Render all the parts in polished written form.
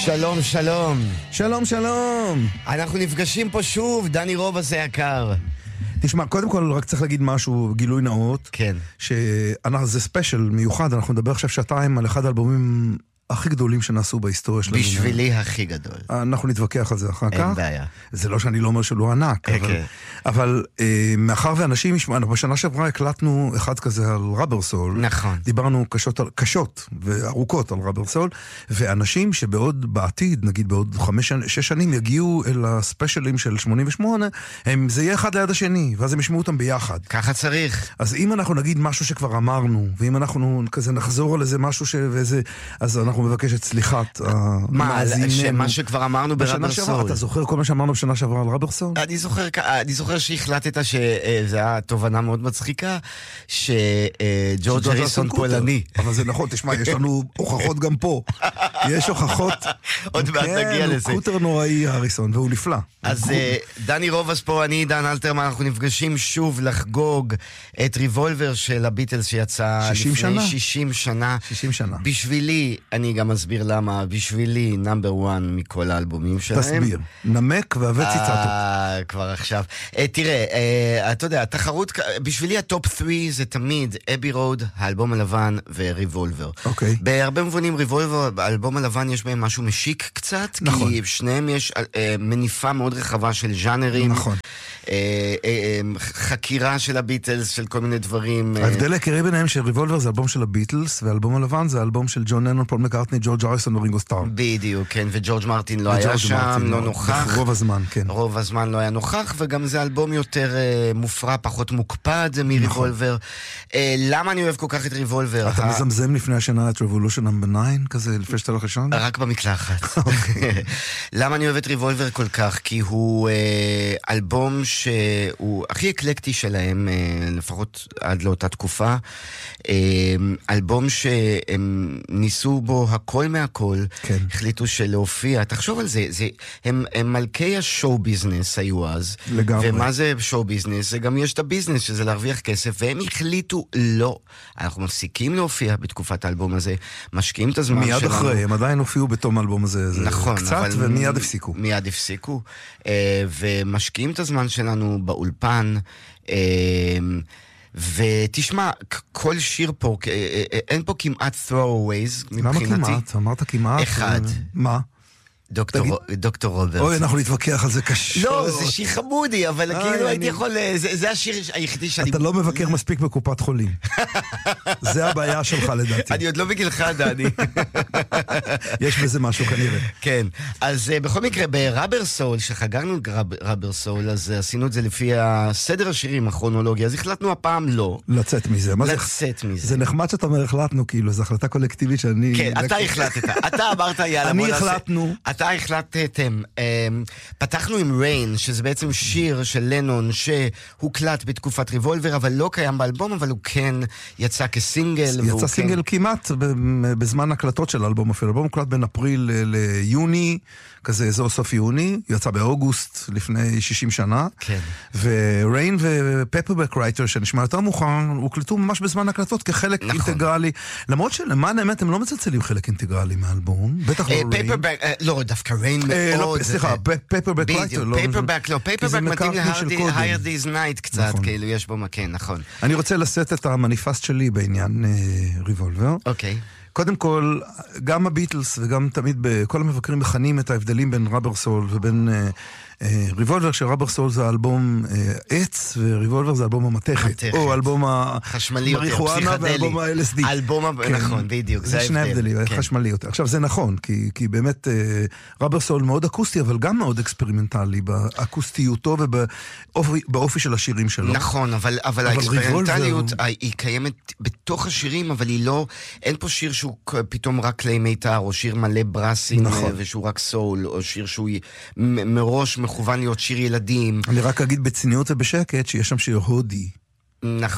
שלום, שלום. שלום, שלום. אנחנו נפגשים פה שוב, דני רוב הזה יקר. תשמע, קודם כל רק צריך להגיד משהו, גילוי נאות. כן. זה ספיישל מיוחד, אנחנו נדבר עכשיו שעתיים על אחד האלבומים הכי גדולים שנעשו בהיסטוריה שלנו. בשבילי הכי גדול. אנחנו נתווכח על זה אחר כך. אין בעיה. זה לא שאני לא אומר שהוא לא ענק, אבל מאחר ואנשים, בשנה שעברה הקלטנו אחד כזה על רבר סול. נכון. דיברנו קשות וארוכות על רבר סול, ואנשים שבעוד בעתיד, נגיד בעוד 5-6 שנים, יגיעו אל הספיישלים של 88, זה יהיה אחד ליד השני, ואז הם ישמעו אותם ביחד. ככה צריך. אז אם אנחנו נגיד משהו שכבר אמרנו, ואם אנחנו כזה נחזור על איזה משהו אז אנחנו מבקש את סליחת המאזינים. מה שכבר אמנו ברבר סול. אתה זוכר כל מה שאמרנו בשנה שעברה על רבר סול? אני זוכר שהחלטת שזו הייתה תובנה מאוד מצחיקה, שג'ורג' הריסון פולני. אבל זה נכון, תשמע, יש לנו הוכחות גם פה. יש הוכחות. עוד מעט נגיע לזה. הוא קוטר נוראי הריסון, והוא נפלא. אז דני רובס פה, אני דן אלתרמן, אנחנו נפגשים שוב לחגוג את ריבולבר של הביטלס שיצא לפני 60 שנה. 60 שנה. בשבילי, אני גם אסביר למה, בשבילי נאמבר 1 מכל האלבומים שלהם. תסביר, נמק והבא ציטטות. כבר עכשיו. תראה, אתה יודע, התחרות, בשבילי הטופ 3 זה תמיד אבי רוד, האלבום הלבן וריבולבר. אוקיי. בהרבה מובנים ריבולבר, האלבום הלבן יש בהם משהו משיק קצת, נכון. כי שניהם יש מניפה מאוד רחבה של ז'אנרים. נכון. חקירה של הביטלס, של כל מיני דברים. ההבדל העיקרי ביניהם של ריבולבר זה אלבום של הביטלס, והאלבום הלבן זה אלבום של ג'ון לנון, פול מקארטני, ג'ורג' הריסון ורינגו סטאר. בדיוק, כן, וג'ורג' מרטין לא היה שם, לא נוכח. רוב הזמן, כן. רוב הזמן לא היה נוכח, וגם זה אלבום יותר מופרע, פחות מוקפד מריבולבר. למה אני אוהב כל כך את ריבולבר? אתה מזמזם לפני השנה את Revolution No. 9, כזה לפני שאתה הולך לישון? רק במקלחת. למה אני אוהב את ריבולבר כל כך? כי הוא אלבום שהוא הכי אקלקטי שלהם, לפחות עד לאותה תקופה. אלבום שהם ניסו בו הכל מהכל, כן. החליטו שלהופיע, תחשוב על זה, הם מלכי השואו ביזנס היו אז. לגמרי. ומה זה שואו ביזנס? זה גם יש את הביזנס, שזה להרוויח כסף, והם החליטו לא. אנחנו מפסיקים להופיע בתקופת האלבום הזה, משקיעים את הזמן שלנו. מיד אחרי, הם עדיין הופיעו בתום האלבום הזה. נכון, קצת, ומיד הפסיקו. מיד הפסיקו, ומשקיעים את הזמן שלנו באולפן, ותשמע, כל שיר פה, אין פה כמעט throwaways מבחינתי. למה כמעט? אמרת כמעט? אחד. מה? דוקטור רוברט. אוי, אנחנו נתווכח על זה קשה. לא, זה שיר חמודי, אבל כאילו הייתי יכול, זה השיר היחידי שאני... אתה לא מבקר מספיק בקופת חולים. זה הבעיה שלך לדעתי. אני עוד לא בגילך, דני. יש בזה משהו כנראה. כן, אז בכל מקרה, ברבר סול, שחגגנו רבר סול, אז עשינו את זה לפי הסדר השירים, הכרונולוגיה, אז החלטנו הפעם לא. לצאת מזה. לצאת מזה. זה נחמד שאתה אומר החלטנו, כאילו, זו החלטה קולקטיבית שאני... כן, אתה החלטת. אתה אמרת, יאללה, אני החלטנו. אתה החלטתם. פתחנו עם ריין, שזה בעצם שיר של לנון שהוקלט בתקופת ריבולבר, אבל לא קיים באלבום, אבל הוא כן יצא כסינגל. יצא סינגל כמעט בזמן הקלטות של האלבום אפילו. האלבום הוקלט בין אפריל ליוני, כזה אזור סוף יוני, יצא באוגוסט לפני 60 שנה. כן. וריין ופפרבק רייטר, שנשמע יותר מאוחר, הוקלטו ממש בזמן הקלטות כחלק אינטגרלי. למרות שלמען האמת הם לא מצלצלים חלק אינטגרלי מהאלבום. בטח לא ריין. לא, דווקא ריין מאוד. סליחה, פפרבק רייטר. פייפרבק מתאים ל-Hard Day's Night קצת, כאילו יש בו מקן, נכון. אני רוצה לשאת את המניפסט שלי בעניין ריבולבר. אוקיי. קודם כל, גם הביטלס וגם תמיד כל המבקרים מכנים את ההבדלים בין רבר סול ובין ריבולבר, שרבר סול זה אלבום עץ, וריבולבר זה אלבום המתכת, או אלבום חשמלי יותר, המריחואנה ואלבום ה-LSD. נכון, בדיוק, זה שני הבדלים, חשמלי יותר. עכשיו זה נכון, כי באמת רבר סול מאוד אקוסטי, אבל גם מאוד אקספרימנטלי, באקוסטיותו ובאופי של השירים שלו. נכון, אבל האקספרימנטליות היא קיימת בתוך השירים, אבל היא לא, אין פה שיר שהוא פתאום רק כלי מיתר, או שיר מלא ברסים, ושהוא רק סול, או שיר שהוא מראש מכוון להיות שיר ילדים. אני רק אגיד בצניעות ובשקט שיש שם שיר הודי. נכון.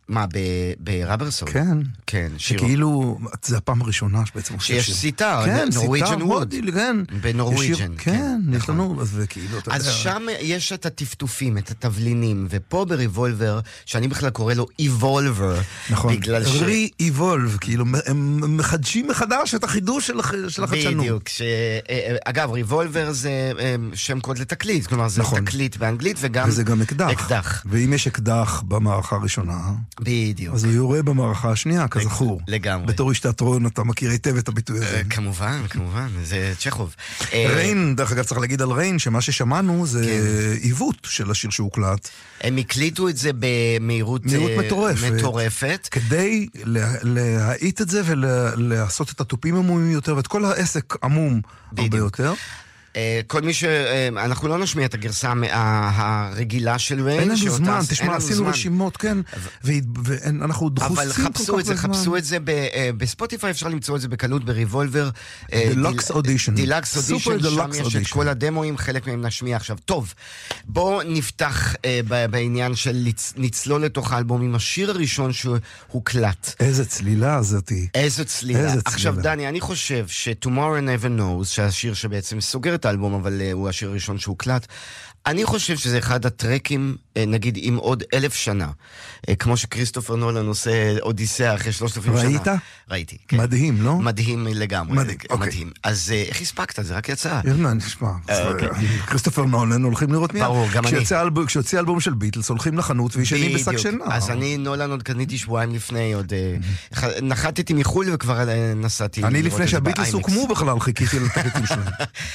מה, בראבר סול? כן. כן, שיר. שכאילו, זה הפעם הראשונה שבעצם... שיש סיטה, כן, נורוויג'ן ווד. כן. בנורוויג'ן. כן, יש לנו, וכאילו, אתה יודע... אז שם יש את הטפטופים, את התבלינים, ופה בריבולבר, שאני בכלל קורא לו איבולבר, נכון, רי-איבולב, כאילו, הם מחדשים מחדש את החידוש של החדשנות. בדיוק, אגב, ריבולבר זה שם קוד לתקליט, כלומר זה תקליט באנגלית וגם... וזה גם אקדח. ואם יש אקדח במערכה הראשונה, בדיוק. אז הוא יורה במערכה השנייה, כזכור. לגמרי. בתור איש תיאטרון אתה מכיר היטב את הביטוי הזה. כמובן, זה צ'כוב. ריין, דרך אגב צריך להגיד על ריין, שמה ששמענו זה עיוות של השיר שהוקלט. הם הקליטו את זה במהירות מטורפת. כדי להאיט את זה ולעשות את הטופים עמומים יותר, ואת כל העסק עמום הרבה יותר. כל מי אנחנו לא נשמיע את הגרסה הרגילה של ריין. אין לנו זמן, תשמע, עשינו רשימות, כן, ואנחנו דחוסים כל כך בזמן. אבל חפשו את זה בספוטיפיי, אפשר למצוא את זה בקלות בריבולבר. דילקס אודישן. דילקס אודישן, שם יש את כל הדמוים, חלק מהם נשמיע עכשיו. טוב, בואו נפתח בעניין של נצלול לתוך האלבום עם השיר הראשון שהוקלט. איזה צלילה זאתי. איזה צלילה. עכשיו דני, אני חושב ש-Tomorrow Never Knows, שהשיר שבעצם סוגר את האלבום, אבל הוא השיר הראשון שהוקלט, אני חושב שזה אחד הטרקים, נגיד, עם עוד 1,000 שנה. כמו שכריסטופר נולן עושה אודיסאה אחרי 3,000 שנה. ראית? ראיתי, כן. מדהים, לא? מדהים לגמרי. מדהים. אז איך הספקת? זה רק יצא. ירנה, נשמע. כריסטופר נולן הולכים לראות מיד. ברור, גם אני. כשיוצא אלבום של ביטלס, הולכים לחנות וישנים בשק שינה. אז אני נולן עוד קניתי שבועיים לפני, עוד נחתתי מחול וכבר נסעתי. אני לפני שהביטלס הוקמו בכלל, חיכיתי לתקליטים שלהם.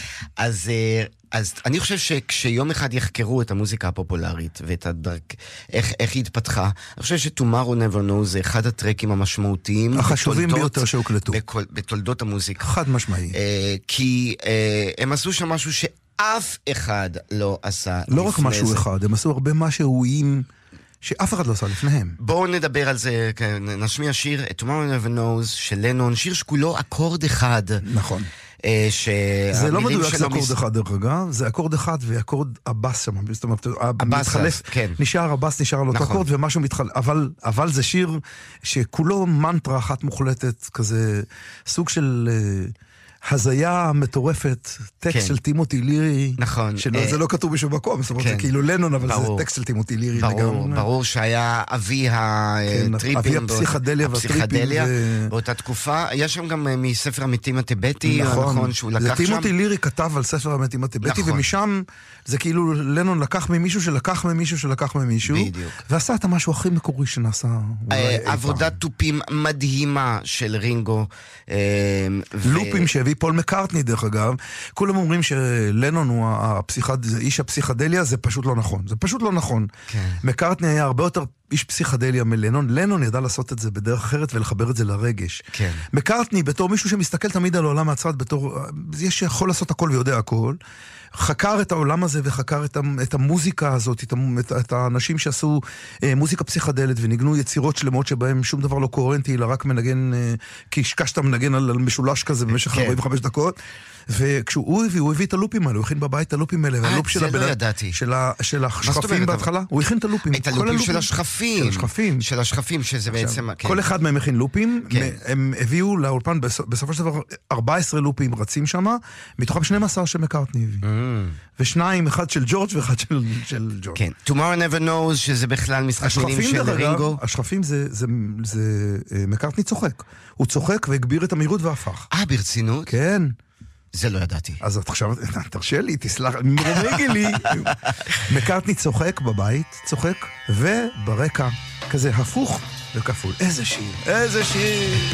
אז אני חושב שכשיום אחד יחקרו את המוזיקה הפופולרית ואת הדרך, איך היא התפתחה, אני חושב ש-Tomorrow Never Knows זה אחד הטרקים המשמעותיים, החשובים ביותר שהוקלטו. בתולדות המוזיקה. חד משמעי. כי הם עשו שם משהו שאף אחד לא עשה לפני זה. לא רק משהו אחד, הם עשו הרבה משהויים שאף אחד לא עשה לפניהם. בואו נדבר על זה, נשמיע שיר, Tomorrow Never Knows של לנון, שיר שכולו אקורד אחד. נכון. זה לא מדויק, זה אקורד אחד דרך אגב, זה אקורד אחד ואקורד הבאס שם, זאת אומרת, מתחלף, נשאר הבאס, נשאר על אותו אקורד ומשהו מתחלף, אבל זה שיר שכולו מנטרה אחת מוחלטת, כזה סוג של הזיה מטורפת, טקסט של טימותי לירי, נכון, זה לא כתוב בשום מקום, זאת אומרת, זה כאילו לנון, אבל זה טקסט של טימותי לירי לגמרי. ברור שהיה אבי הטריפים, אבי הפסיכדליה והטריפים, באותה תקופה, היה שם גם מספר המתים הטיבטי, נכון, שהוא לקח שם. זה טימותי לירי כתב על ספר המתים הטיבטי, ומשם זה כאילו לנון לקח ממישהו שלקח ממישהו שלקח ממישהו, ועשה את המשהו הכי מקורי שנעשה. עבודת טופים מדהימה של רינגו. לופים שהביא פול מקארטני דרך אגב, כולם אומרים שלנון הוא איש הפסיכדליה, זה פשוט לא נכון. זה פשוט לא נכון. מקארטני היה הרבה יותר איש פסיכדליה מלנון. לנון ידע לעשות את זה בדרך אחרת ולחבר את זה לרגש. מקארטני בתור מישהו שמסתכל תמיד על העולם מהצד, בתור יש שיכול לעשות הכל ויודע הכל, חקר את העולם הזה וחקר את המוזיקה הזאת, את האנשים שעשו מוזיקה פסיכדלית וניגנו יצירות שלמות שבהם שום דבר לא קוהרנטי, אלא רק מנגן, כי השקשת מנגן על משולש כזה במשך 45 דקות, וכשהוא הביא את הלופים האלה, הוא הכין בבית את הלופים האלה, והלופ של השכפים בהתחלה, הוא הכין את הלופים. את הלופים של השכפים, שזה בעצם... כל אחד מהם הכין לופים, הם הביאו לאולפן בסופו של דבר 14 לופים רצים שם, מתוכם 12 שמקארטני הביא. ושניים, אחד של ג'ורג' ואחד של ג'ורג'. כן, Tomorrow Never Knows, שזה בכלל משחק מילים של רינגו. השכפים זה מקארטני צוחק. הוא צוחק והגביר את המהירות והפך. ברצינות? כן. זה לא ידעתי. אז עכשיו, תרשה לי, תסלח, מרומגי לי. מקארטני צוחק בבית, צוחק, וברקע, כזה הפוך וכפול. איזה שיר, איזה שיר.